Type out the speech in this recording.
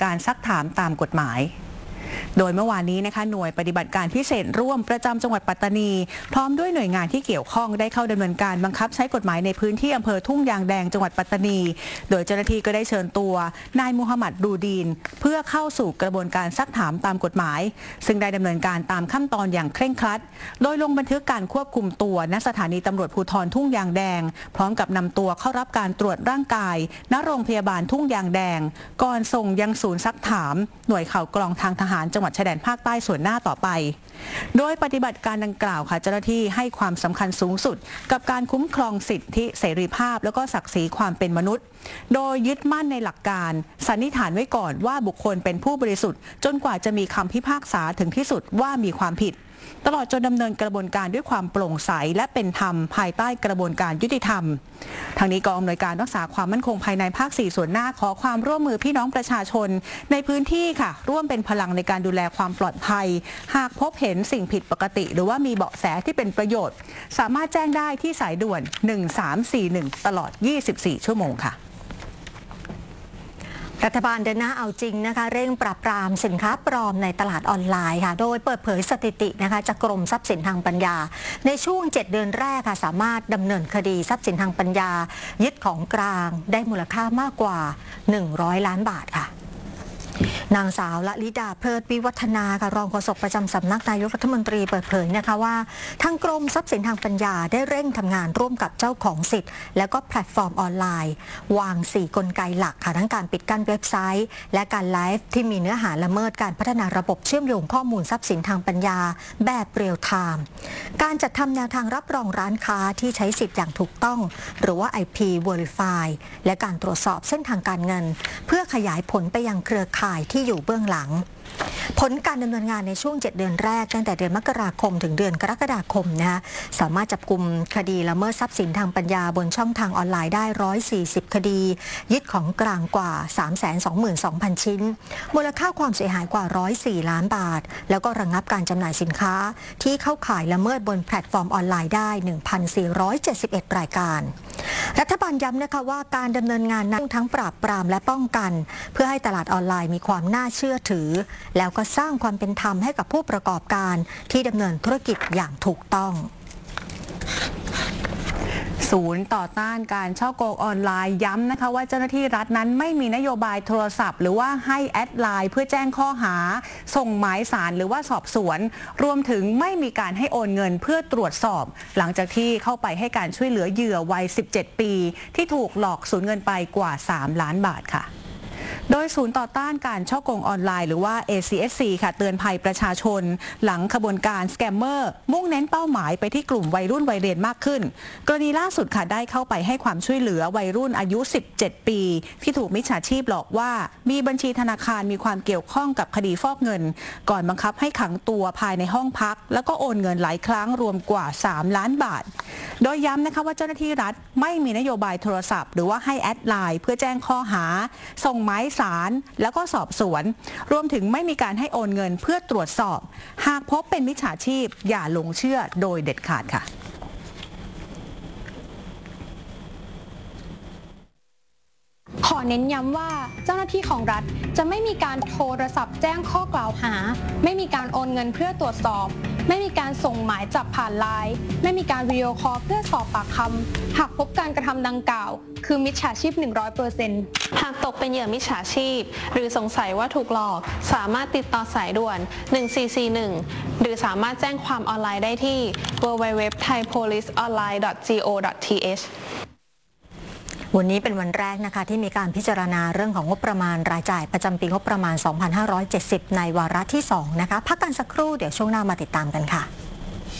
การซักถามตามกฎหมายโดยเมื่อวานนี้นะคะหน่วยปฏิบัติการพิเศษร่วมประจำจังหวัดปัตตานีพร้อมด้วยหน่วยงานที่เกี่ยวข้องได้เข้าดำเนินการบังคับใช้กฎหมายในพื้นที่อำเภอทุ่งยางแดงจังหวัดปัตตานีโดยเจ้าหน้าที่ก็ได้เชิญตัวนายมูฮัมหมัดรูดีนเพื่อเข้าสู่กระบวนการซักถามตามกฎหมายซึ่งได้ดำเนินการตามขั้นตอนอย่างเคร่งครัดโดยลงบันทึกการควบคุมตัวณสถานีตำรวจภูธรทุ่งยางแดงพร้อมกับนำตัวเข้ารับการตรวจร่างกายณโรงพยาบาลทุ่งยางแดงก่อนส่งยังศูนย์ซักถามหน่วยข่าวกรองทางทหารจังหวัดชายแดนภาคใต้ส่วนหน้าต่อไปโดยปฏิบัติการดังกล่าวค่ะเจ้าหน้าที่ให้ความสำคัญสูงสุดกับการคุ้มครองสิทธิเสรีภาพแล้วก็ศักดิ์ศรีความเป็นมนุษย์โดยยึดมั่นในหลักการสันนิษฐานไว้ก่อนว่าบุคคลเป็นผู้บริสุทธิ์จนกว่าจะมีคำพิพากษาถึงที่สุดว่ามีความผิดตลอดจนดำเนินกระบวนการด้วยความโปร่งใสและเป็นธรรมภายใต้กระบวนการยุติธรรมทางนี้กองอำนวยการรักษาความมั่นคงภายในภาค 4 ส่วนหน้าขอความร่วมมือพี่น้องประชาชนในพื้นที่ค่ะร่วมเป็นพลังในการดูแลความปลอดภัยหากพบเห็นสิ่งผิดปกติหรือว่ามีเบาะแสที่เป็นประโยชน์สามารถแจ้งได้ที่สายด่วน1341ตลอด24ชั่วโมงค่ะรัฐบาลเดินหน้าเอาจริงนะคะเร่งปราบปรามสินค้าปลอมในตลาดออนไลน์ค่ะโดยเปิดเผยสถิตินะคะจากกรมทรัพย์สินทางปัญญาในช่วง7 เดือนแรกค่ะสามารถดำเนินคดีทรัพย์สินทางปัญญายึดของกลางได้มูลค่ามากกว่า100 ล้านบาทค่ะนางสาวละลิดาเพลิดวิวัฒนาค่ะรองโฆษกประจำสำนักนายกรัฐมนตรีเปิดเผยนะคะว่าทางกรมทรัพย์สินทางปัญญาได้เร่งทำงานร่วมกับเจ้าของสิทธิ์และก็แพลตฟอร์มออนไลน์วาง4 กลไกหลักค่ะทั้งการปิดกั้นเว็บไซต์และการไลฟ์ที่มีเนื้อหาละเมิดการพัฒนาระบบเชื่อมโยงข้อมูลทรัพย์สินทางปัญญาแบบเรียลไทม์การจัดทำแนวทางรับรองร้านค้าที่ใช้สิทธิ์อย่างถูกต้องหรือว่า IP Verify และการตรวจสอบเส้นทางการเงินเพื่อขยายผลไปยังเครือข่ายที่อยู่เบื้องหลังผลการดำเนินงานในช่วง7 เดือนแรกตั้งแต่เดือนมกราคมถึงเดือนกรกฎาคมนะคะสามารถจับกุมคดีละเมิดทรัพย์สินทางปัญญาบนช่องทางออนไลน์ได้140 คดียึดของกลางกว่า 322,000 ชิ้นมูลค่าความเสียหายกว่า104 ล้านบาทแล้วก็ระงับการจำหน่ายสินค้าที่เข้าข่ายละเมิดบนแพลตฟอร์มออนไลน์ได้ 1,471 รายการรัฐบาลย้ำนะคะว่าการดำเนินงานนั้นทั้งปราบปรามและป้องกันเพื่อให้ตลาดออนไลน์มีความน่าเชื่อถือแล้วก็สร้างความเป็นธรรมให้กับผู้ประกอบการที่ดำเนินธุรกิจอย่างถูกต้องศูนย์ต่อต้านการฉ้อโกงออนไลน์ย้ำนะคะว่าเจ้าหน้าที่รัฐนั้นไม่มีนโยบายโทรศัพท์หรือว่าให้แอดไลน์เพื่อแจ้งข้อหาส่งหมายสารหรือว่าสอบสวนรวมถึงไม่มีการให้โอนเงินเพื่อตรวจสอบหลังจากที่เข้าไปให้การช่วยเหลือเหยื่อวัย17 ปีที่ถูกหลอกสูญเงินไปกว่า3 ล้านบาทค่ะโดยศูนย์ต่อต้านการฉ้อโกงออนไลน์หรือว่า ACSC ค่ะเตือนภัยประชาชนหลังขบวนการสแกมเมอร์มุ่งเน้นเป้าหมายไปที่กลุ่มวัยรุ่นวัยเรียนมากขึ้นกรณีล่าสุดค่ะได้เข้าไปให้ความช่วยเหลือวัยรุ่นอายุ17 ปีที่ถูกมิจฉาชีพหลอกว่ามีบัญชีธนาคารมีความเกี่ยวข้องกับคดีฟอกเงินก่อนบังคับให้ขังตัวภายในห้องพักแล้วก็โอนเงินหลายครั้งรวมกว่า3 ล้านบาทโดยย้ำนะคะว่าเจ้าหน้าที่รัฐไม่มีนโยบายโทรศัพท์หรือว่าให้แอดไลน์เพื่อแจ้งข้อหาส่งหมายสารแล้วก็สอบสวนรวมถึงไม่มีการให้โอนเงินเพื่อตรวจสอบหากพบเป็นมิจฉาชีพอย่าหลงเชื่อโดยเด็ดขาดค่ะขอเน้นย้ำว่าเจ้าหน้าที่ของรัฐจะไม่มีการโทรศัพท์แจ้งข้อกล่าวหาไม่มีการโอนเงินเพื่อตรวจสอบไม่มีการส่งหมายจับผ่านไลน์ไม่มีการวิดีโอคอลเพื่อสอบปากคำหากพบการกระทำดังกล่าวคือมิจฉาชีพ 100% หากตกเป็นเหยื่อมิจฉาชีพหรือสงสัยว่าถูกหลอกสามารถติดต่อสายด่วน1441หรือสามารถแจ้งความออนไลน์ได้ที่ www.thaipoliceonline.go.th วันนี้เป็นวันแรกนะคะที่มีการพิจารณาเรื่องของงบประมาณรายจ่ายประจำปีงบประมาณ 2570 ในวาระที่ 2 นะคะพักกันสักครู่เดี๋ยวช่วงหน้ามาติดตามกันค่ะ